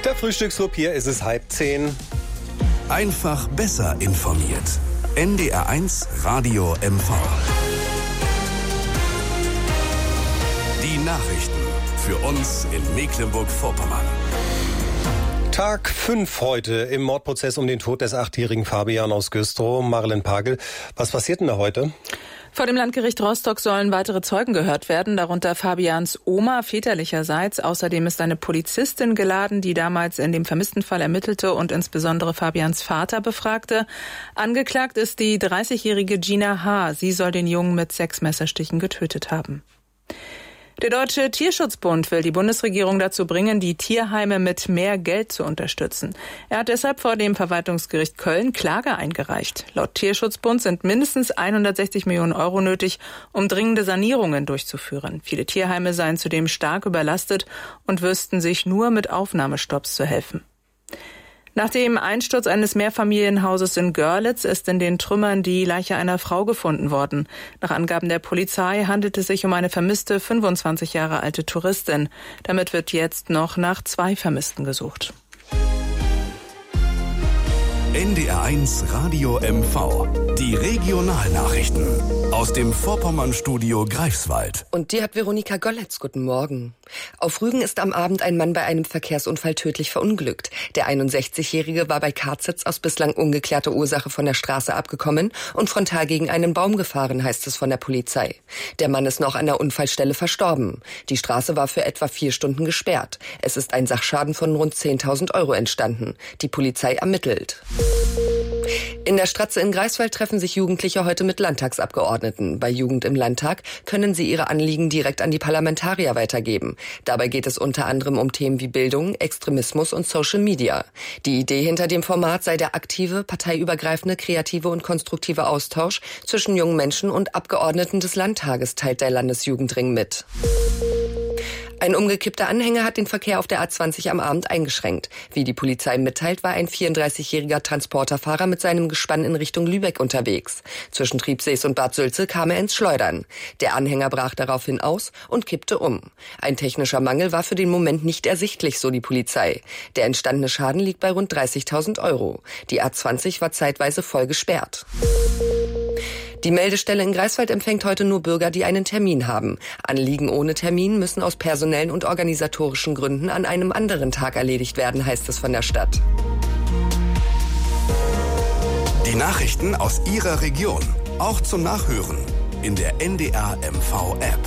Der Frühstücksclub, hier ist es 9:30. Einfach besser informiert. NDR1 Radio MV. Die Nachrichten für uns in Mecklenburg-Vorpommern. Tag 5 heute im Mordprozess um den Tod des 8-jährigen Fabian aus Güstrow. Marlen Pagel, was passiert denn da heute? Vor dem Landgericht Rostock sollen weitere Zeugen gehört werden, darunter Fabians Oma väterlicherseits. Außerdem ist eine Polizistin geladen, die damals in dem vermissten Fall ermittelte und insbesondere Fabians Vater befragte. Angeklagt ist die 30-jährige Gina H. Sie soll den Jungen mit 6 Messerstichen getötet haben. Der Deutsche Tierschutzbund will die Bundesregierung dazu bringen, die Tierheime mit mehr Geld zu unterstützen. Er hat deshalb vor dem Verwaltungsgericht Köln Klage eingereicht. Laut Tierschutzbund sind mindestens 160 Millionen Euro nötig, um dringende Sanierungen durchzuführen. Viele Tierheime seien zudem stark überlastet und wüssten sich nur mit Aufnahmestopps zu helfen. Nach dem Einsturz eines Mehrfamilienhauses in Görlitz ist in den Trümmern die Leiche einer Frau gefunden worden. Nach Angaben der Polizei handelt es sich um eine vermisste 25 Jahre alte Touristin. Damit wird jetzt noch nach 2 Vermissten gesucht. NDR1 Radio MV. Die Regionalnachrichten aus dem Vorpommern-Studio Greifswald. Und die hat Veronika Golletz. Guten Morgen. Auf Rügen ist am Abend ein Mann bei einem Verkehrsunfall tödlich verunglückt. Der 61-Jährige war bei Karzitz aus bislang ungeklärter Ursache von der Straße abgekommen und frontal gegen einen Baum gefahren, heißt es von der Polizei. Der Mann ist noch an der Unfallstelle verstorben. Die Straße war für etwa 4 Stunden gesperrt. Es ist ein Sachschaden von rund 10.000 Euro entstanden. Die Polizei ermittelt. In der Stratze in Greifswald treffen sich Jugendliche heute mit Landtagsabgeordneten. Bei Jugend im Landtag können sie ihre Anliegen direkt an die Parlamentarier weitergeben. Dabei geht es unter anderem um Themen wie Bildung, Extremismus und Social Media. Die Idee hinter dem Format sei der aktive, parteiübergreifende, kreative und konstruktive Austausch zwischen jungen Menschen und Abgeordneten des Landtages, teilt der Landesjugendring mit. Ein umgekippter Anhänger hat den Verkehr auf der A20 am Abend eingeschränkt. Wie die Polizei mitteilt, war ein 34-jähriger Transporterfahrer mit seinem Gespann in Richtung Lübeck unterwegs. Zwischen Triebsees und Bad Sülze kam er ins Schleudern. Der Anhänger brach daraufhin aus und kippte um. Ein technischer Mangel war für den Moment nicht ersichtlich, so die Polizei. Der entstandene Schaden liegt bei rund 30.000 Euro. Die A20 war zeitweise voll gesperrt. Die Meldestelle in Greifswald empfängt heute nur Bürger, die einen Termin haben. Anliegen ohne Termin müssen aus personellen und organisatorischen Gründen an einem anderen Tag erledigt werden, heißt es von der Stadt. Die Nachrichten aus Ihrer Region, auch zum Nachhören in der NDR MV App.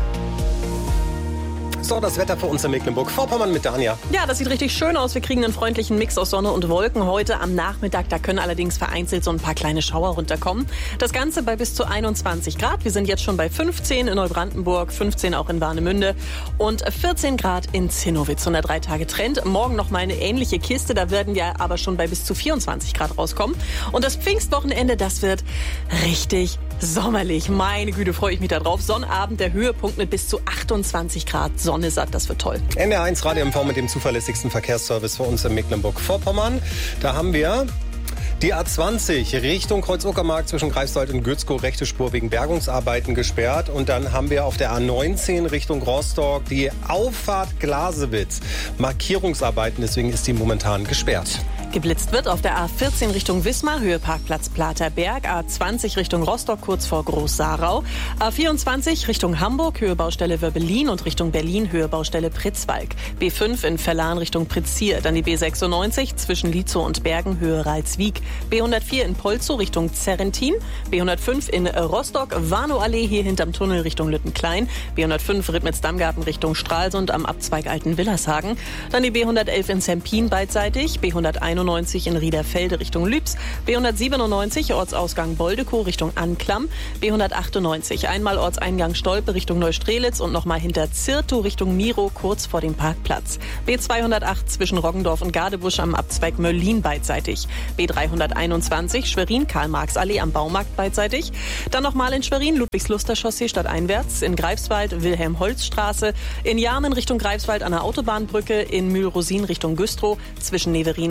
So, das Wetter für uns in Mecklenburg-Vorpommern mit Dania. Ja, das sieht richtig schön aus. Wir kriegen einen freundlichen Mix aus Sonne und Wolken heute am Nachmittag. Da können allerdings vereinzelt so ein paar kleine Schauer runterkommen. Das Ganze bei bis zu 21 Grad. Wir sind jetzt schon bei 15 in Neubrandenburg, 15 auch in Warnemünde und 14 Grad in Zinnowitz. 103 Tage Trend. Morgen noch mal eine ähnliche Kiste. Da werden wir aber schon bei bis zu 24 Grad rauskommen. Und das Pfingstwochenende, das wird richtig sommerlich. Meine Güte, freue ich mich da drauf. Sonnabend, der Höhepunkt mit bis zu 28 Grad. Sonne satt, das wird toll. NDR1 Radio MV mit dem zuverlässigsten Verkehrsservice für uns in Mecklenburg-Vorpommern. Da haben wir die A20 Richtung Kreuz-Uckermark zwischen Greifswald und Gützkow, rechte Spur wegen Bergungsarbeiten gesperrt. Und dann haben wir auf der A19 Richtung Rostock die Auffahrt Glasewitz. Markierungsarbeiten, deswegen ist die momentan gesperrt. Geblitzt wird auf der A14 Richtung Wismar, Höhe Parkplatz Platerberg, A20 Richtung Rostock, kurz vor Groß-Sarau, A24 Richtung Hamburg, Höhe Baustelle Wörbelin und Richtung Berlin, Höhe Baustelle Pritzwalk, B5 in Verlan Richtung Pritzsier, dann die B96 zwischen Lietzow und Bergen, Höhe Ralswiek, B104 in Polzow Richtung Zerrentin, B105 in Rostock, Warnow-Allee hier hinterm Tunnel Richtung Lüttenklein, B105 Rittmitz-Dammgarten Richtung Stralsund am Abzweig Alten-Willershagen, dann die B111 in Zempin beidseitig, B191 in Riederfelde Richtung Lübs, B197 Ortsausgang Boldekow Richtung Anklam, B198 einmal Ortseingang Stolpe Richtung Neustrelitz und nochmal hinter Zirtow Richtung Miro kurz vor dem Parkplatz, B208 zwischen Roggendorf und Gadebusch am Abzweig Möllin beidseitig, B321 Schwerin Karl-Marx-Allee am Baumarkt beidseitig, dann nochmal in Schwerin Ludwigsluster-Chaussee stadteinwärts, in Greifswald Wilhelm-Holz-Straße, in Jarmen Richtung Greifswald an der Autobahnbrücke, in Mühlrosin Richtung Güstrow zwischen Neverin und Ihlen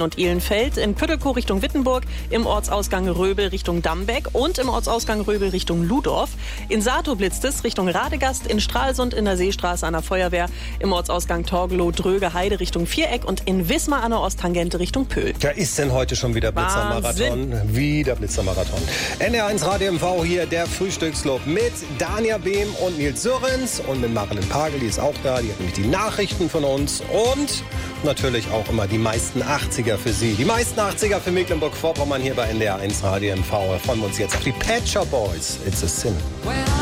Feld, in Püttelkow Richtung Wittenburg, im Ortsausgang Röbel Richtung Dambeck und im Ortsausgang Röbel Richtung Ludorf. In Sato blitzt es Richtung Radegast, in Stralsund in der Seestraße an der Feuerwehr, im Ortsausgang Torgelow-Dröge-Heide Richtung Viereck und in Wismar an der Osttangente Richtung Pöhl. Da ist denn heute schon wieder Blitzermarathon. Wieder Blitzermarathon. NDR1 Radio MV hier, der Frühstücksclub mit Dania Behm und Nils Sörens und mit Marilyn Pagel, die ist auch da, die hat nämlich die Nachrichten von uns und natürlich auch immer die meisten 80er für Sie. Die meisten 80er für Mecklenburg-Vorpommern hier bei NDR1 Radio MV. Da freuen wir uns jetzt auf die Pet Shop Boys. It's a Sin.